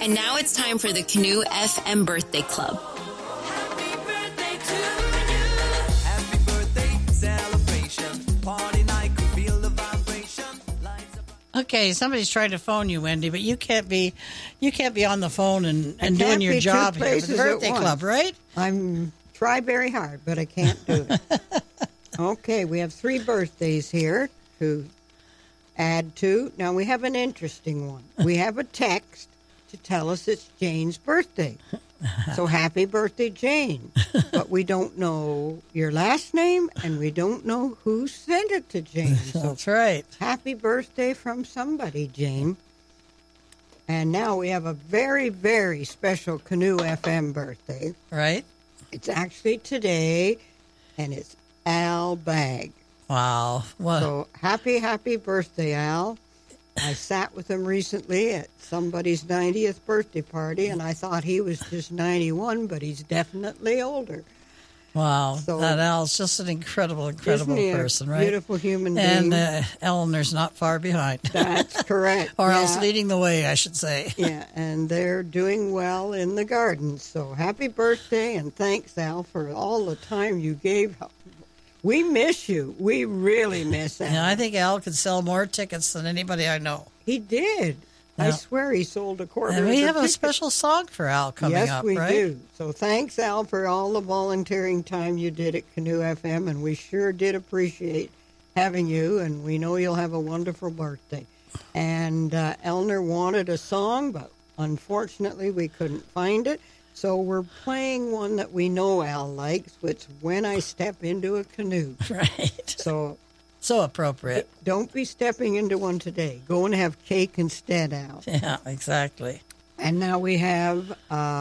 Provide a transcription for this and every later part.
And now it's time for the Canoe FM Birthday Club. Happy birthday to you. Happy birthday celebration. Party night, could feel the vibration. Lights up. Okay, somebody's trying to phone you, Wendy, but you can't be on the phone and doing your job here with the birthday club, right? I'm try very hard, but I can't do it. Okay, we have 3 birthdays here to add to. Now, we have an interesting one. We have a text to tell us it's Jane's birthday. So, happy birthday, Jane. But we don't know your last name, and we don't know who sent it to Jane. So, That's right. happy birthday from somebody, Jane. And now we have a very, very special Canoe FM birthday. Right? It's actually today, and it's Al Bagg. Wow. What? So happy birthday, Al. I sat with him recently at somebody's 90th birthday party, and I thought he was just 91, but he's definitely older. Wow. So- That Al's just an incredible Isn't he a person, right? beautiful human being? And Eleanor's not far behind. That's correct. Or yeah. else leading the way, I should say. Yeah, and they're doing well in the garden. So happy birthday, and thanks, Al, for all the time you gave. We miss you. We really miss Al. And I think Al could sell more tickets than anybody I know. He did. I Yeah. swear he sold a quarter. And of we the have a tickets. special song for Al coming yes, up, we right? do. So thanks, Al, for all the volunteering time you did at Canoe FM, and we sure did appreciate having you, and we know you'll have a wonderful birthday. And Eleanor wanted a song, but unfortunately we couldn't find it. So we're playing one that we know Al likes, which is When I Step Into a Canoe. Right. So So appropriate. don't be stepping into one today. Go and have cake instead, Al. Yeah, exactly. And now we have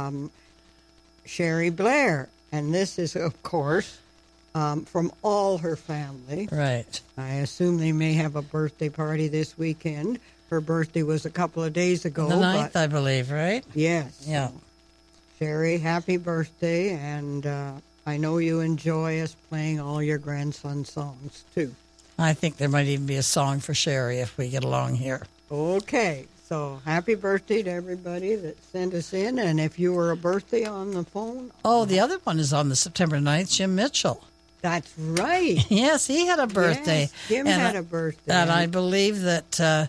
Sherry Blair. And this is, of course, from all her family. Right. I assume they may have a birthday party this weekend. Her birthday was a couple of days ago. The 9th, but I believe, right? yes. Yeah. Sherry, happy birthday. And I know you enjoy us playing all your grandson's songs, too. I think there might even be a song for Sherry if we get along here. Okay. So happy birthday to everybody that sent us in. And if you were a birthday on the phone. Oh, the other one is on the September 9th, Jim Mitchell. That's right. Yes, he had a birthday. Yes, Jim had a birthday. And I believe that...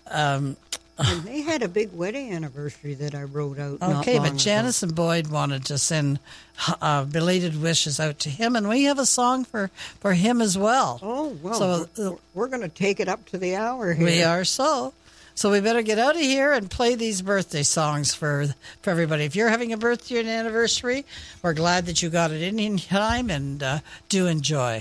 And they had a big wedding anniversary that I wrote out. okay, but Janice and Boyd wanted to send belated wishes out to him, and we have a song for him as well. Oh, well, So we're going to take it up to the hour here. we are so. So we better get out of here and play these birthday songs for everybody. If you're having a birthday or an anniversary, we're glad that you got it in time, and do enjoy.